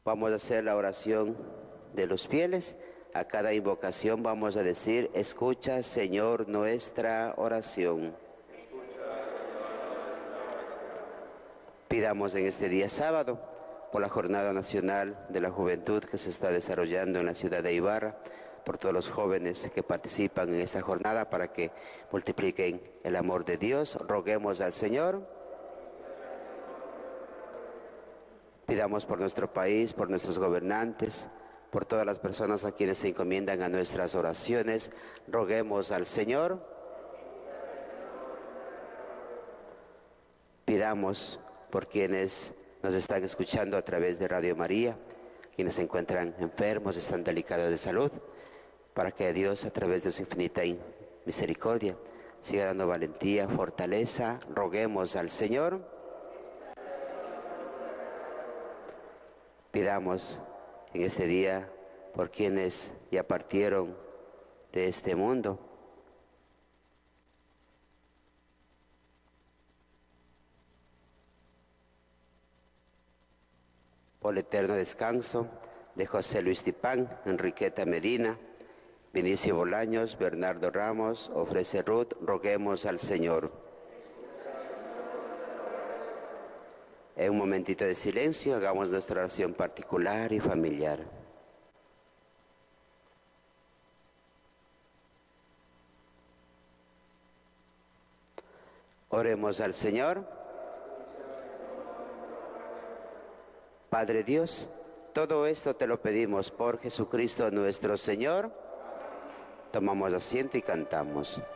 Vamos a hacer la oración de los fieles. A cada invocación vamos a decir: escucha, Señor, nuestra oración. Pidamos en este día sábado, por la Jornada Nacional de la Juventud que se está desarrollando en la ciudad de Ibarra, por todos los jóvenes que participan en esta jornada, para que multipliquen el amor de Dios. Roguemos al Señor. Pidamos por nuestro país, por nuestros gobernantes, por todas las personas a quienes se encomiendan a nuestras oraciones. Roguemos al Señor. Pidamos por quienes nos están escuchando a través de Radio María, quienes se encuentran enfermos, están delicados de salud, para que Dios, a través de su infinita misericordia, siga dando valentía, fortaleza. Roguemos al Señor. Pidamos en este día por quienes ya partieron de este mundo. Por el eterno descanso de José Luis Tipán, Enriqueta Medina, Vinicio Bolaños, Bernardo Ramos, Ofrece Ruth. Roguemos al Señor. En un momentito de silencio, hagamos nuestra oración particular y familiar. Oremos al Señor. Padre Dios, todo esto te lo pedimos por Jesucristo nuestro Señor. Tomamos asiento y cantamos.